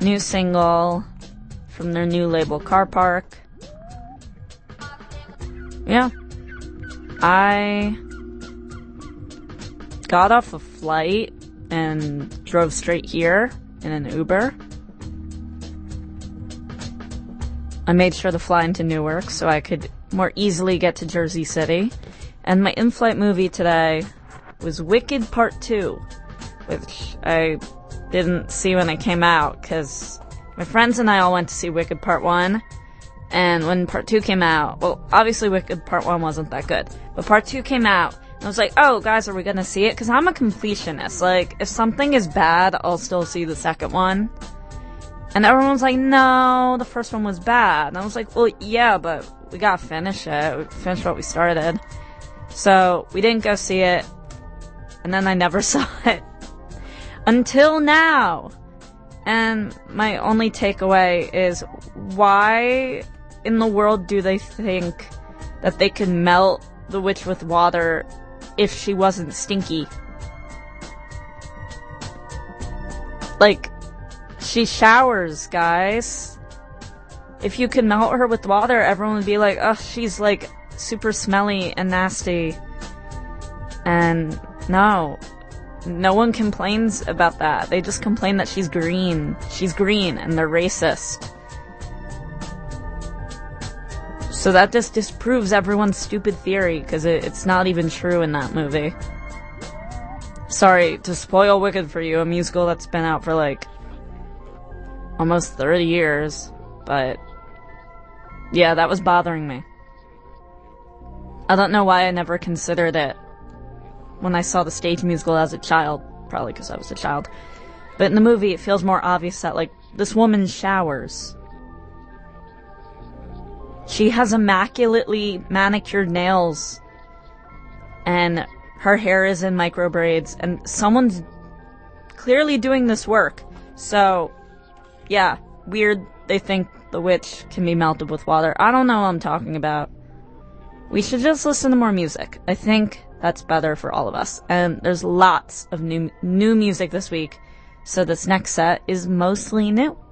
new single from their new label, Car Park. Yeah. I got off a flight and drove straight here in an Uber. I made sure to fly into Newark so I could more easily get to Jersey City. And my in-flight movie today was Wicked Part 2, which I didn't see when it came out, because my friends and I all went to see Wicked Part 1, and when Part 2 came out, well, obviously Wicked Part 1 wasn't that good, but Part 2 came out, and I was like, oh, guys, are we gonna see it? Because I'm a completionist. Like, if something is bad, I'll still see the second one. And everyone was like, no, the first one was bad. And I was like, well, yeah, but we gotta finish it. We finished what we started. So, we didn't go see it. And then I never saw it. Until now. And my only takeaway is, why in the world do they think that they could melt the witch with water if she wasn't stinky? Like, she showers, guys. If you could melt her with water, everyone would be like, oh, she's like super smelly and nasty. And no one complains about that. They just complain that she's green. She's green, and they're racist. So that just disproves everyone's stupid theory, because it's not even true in that movie. Sorry to spoil Wicked for you, a musical that's been out for like almost 30 years, but yeah, that was bothering me. I don't know why I never considered it when I saw the stage musical as a child, probably because I was a child. But in the movie, it feels more obvious that, like, this woman showers. She has immaculately manicured nails, and her hair is in micro braids, and someone's clearly doing this work. So, yeah, weird they think the witch can be melted with water. I don't know what I'm talking about. We should just listen to more music. I think that's better for all of us. And there's lots of new music this week, so this next set is mostly new.